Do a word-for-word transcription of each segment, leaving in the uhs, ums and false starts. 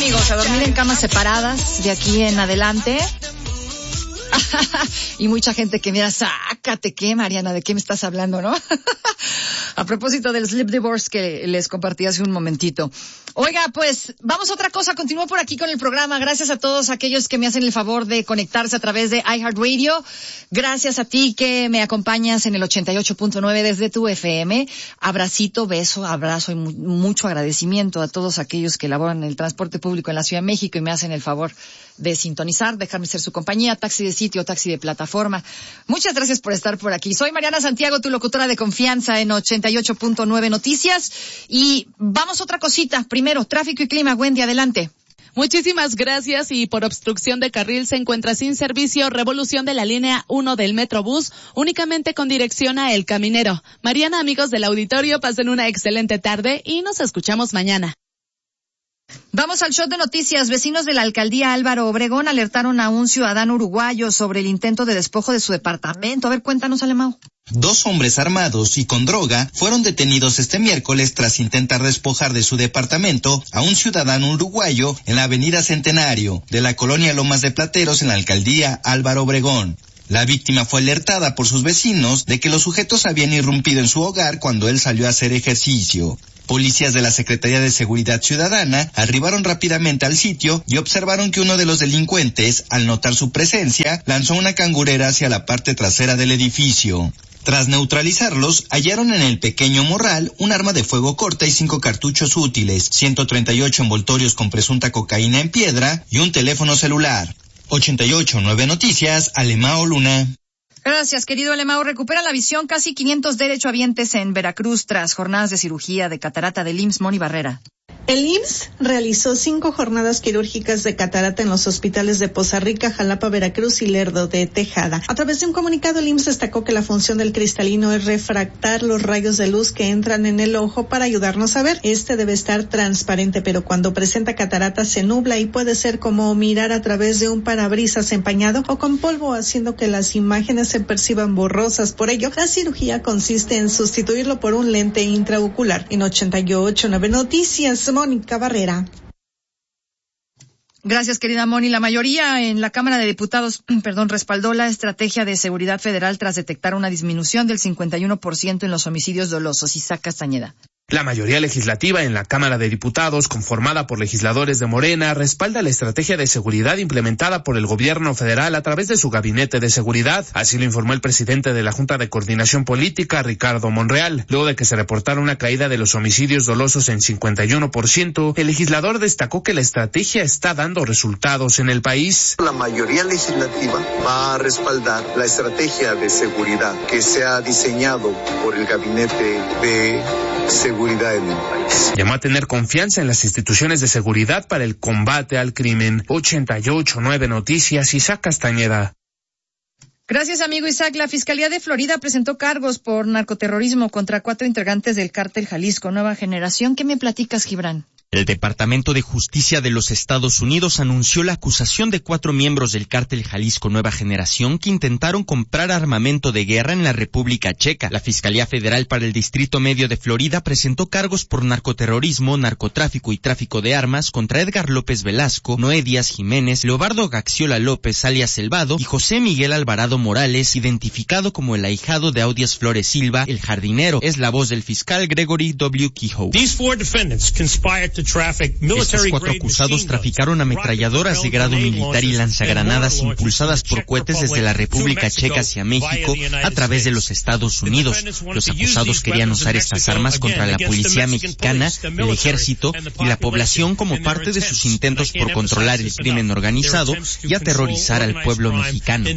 amigos, a dormir en camas separadas de aquí en adelante. Y mucha gente que mira, sácate, ¿qué, Mariana? ¿De qué me estás hablando, no? A propósito del sleep divorce que les compartí hace un momentito. Oiga, pues, vamos a otra cosa. Continúo por aquí con el programa. Gracias a todos aquellos que me hacen el favor de conectarse a través de iHeartRadio. Gracias a ti que me acompañas en el ochenta y ocho punto nueve desde tu F M. Abracito, beso, abrazo y mu- mucho agradecimiento a todos aquellos que laboran en el transporte público en la Ciudad de México y me hacen el favor de sintonizar, dejarme ser su compañía, taxi de sitio, taxi de plataforma. Muchas gracias por estar por aquí. Soy Mariana Santiago, tu locutora de confianza en ochenta y ocho punto nueve Noticias. Y vamos a otra cosita. Primero, tráfico y clima. Wendy, adelante. Muchísimas gracias. Y por obstrucción de carril se encuentra sin servicio revolución de la línea uno del Metrobús, únicamente con dirección a El Caminero. Mariana, amigos del auditorio, pasen una excelente tarde y nos escuchamos mañana. Vamos al shot de noticias. Vecinos de la alcaldía Álvaro Obregón alertaron a un ciudadano uruguayo sobre el intento de despojo de su departamento. A ver, cuéntanos, Alemão. Dos hombres armados y con droga fueron detenidos este miércoles tras intentar despojar de su departamento a un ciudadano uruguayo en la avenida Centenario de la colonia Lomas de Plateros en la alcaldía Álvaro Obregón. La víctima fue alertada por sus vecinos de que los sujetos habían irrumpido en su hogar cuando él salió a hacer ejercicio. Policías de la Secretaría de Seguridad Ciudadana arribaron rápidamente al sitio y observaron que uno de los delincuentes, al notar su presencia, lanzó una cangurera hacia la parte trasera del edificio. Tras neutralizarlos, hallaron en el pequeño morral un arma de fuego corta y cinco cartuchos útiles, ciento treinta y ocho envoltorios con presunta cocaína en piedra y un teléfono celular. ochenta y ocho punto nueve Noticias, Alemão Luna. Gracias, querido Alemão. Recupera la visión casi quinientos derechohabientes en Veracruz tras jornadas de cirugía de catarata del I M S S. Moni Barrera. El I M S S realizó cinco jornadas quirúrgicas de catarata en los hospitales de Poza Rica, Jalapa, Veracruz y Lerdo de Tejada. A través de un comunicado, el I M S S destacó que la función del cristalino es refractar los rayos de luz que entran en el ojo para ayudarnos a ver. Este debe estar transparente, pero cuando presenta catarata se nubla y puede ser como mirar a través de un parabrisas empañado o con polvo, haciendo que las imágenes se perciban borrosas. Por ello, la cirugía consiste en sustituirlo por un lente intraocular. En ochenta y ocho punto nueve Noticias, Mónica Barrera. Gracias, querida Moni. La mayoría en la Cámara de Diputados, perdón, respaldó la estrategia de seguridad federal tras detectar una disminución del cincuenta y uno por ciento en los homicidios dolosos. Isaac Castañeda. La mayoría legislativa en la Cámara de Diputados, conformada por legisladores de Morena, respalda la estrategia de seguridad implementada por el gobierno federal a través de su gabinete de seguridad. Así lo informó el presidente de la Junta de Coordinación Política, Ricardo Monreal. Luego de que se reportara una caída de los homicidios dolosos en cincuenta y uno por ciento, el legislador destacó que la estrategia está dando resultados en el país. La mayoría legislativa va a respaldar la estrategia de seguridad que se ha diseñado por el gabinete de seguridad en el país. Llamó a tener confianza en las instituciones de seguridad para el combate al crimen. ochenta y ocho punto nueve Noticias, Isaac Castañeda. Gracias, amigo Isaac. La Fiscalía de Florida presentó cargos por narcoterrorismo contra cuatro integrantes del cártel Jalisco Nueva Generación. ¿Qué me platicas, Gibran? El Departamento de Justicia de los Estados Unidos anunció la acusación de cuatro miembros del cártel Jalisco Nueva Generación que intentaron comprar armamento de guerra en la República Checa. La Fiscalía Federal para el Distrito Medio de Florida presentó cargos por narcoterrorismo, narcotráfico y tráfico de armas contra Edgar López Velasco, Noé Díaz Jiménez, Leobardo Gaxiola López alias Elvado y José Miguel Alvarado Morales, identificado como el ahijado de Audias Flores Silva, el jardinero. Es la voz del fiscal Gregory W. Kehoe. Estos cuatro acusados traficaron ametralladoras de grado militar y lanzagranadas impulsadas por cohetes desde la República Checa hacia México a través de los Estados Unidos. Los acusados querían usar estas armas contra la policía mexicana, el ejército y la población como parte de sus intentos por controlar el crimen organizado y aterrorizar al pueblo mexicano.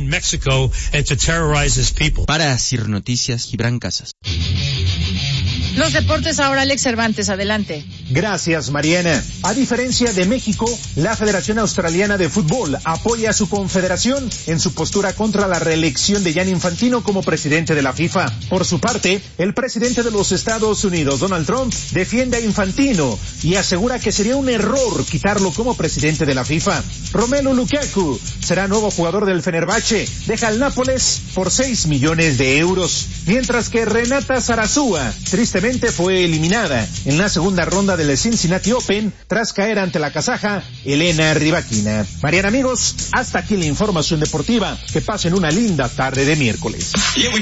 Para Asir Noticias, Gibran Casas. Los deportes ahora, Alex Cervantes, adelante. Gracias, Mariana. A diferencia de México, la Federación Australiana de Fútbol apoya a su confederación en su postura contra la reelección de Gianni Infantino como presidente de la FIFA. Por su parte, el presidente de los Estados Unidos, Donald Trump, defiende a Infantino y asegura que sería un error quitarlo como presidente de la FIFA. Romelu Lukaku será nuevo jugador del Fenerbahce, deja al Nápoles por seis millones de euros. Mientras que Renata Sarasúa, tristemente, lamentablemente fue eliminada en la segunda ronda del Cincinnati Open tras caer ante la kazaja Elena Rybakina. Mariana, amigos, hasta aquí la información deportiva. Que pasen una linda tarde de miércoles.